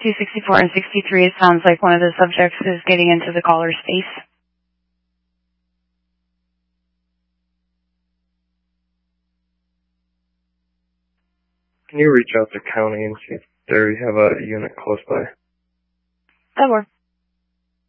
264 and 63, it sounds like one of the subjects is getting into the caller space. Can you reach out to county and see if they have a unit close by? That works.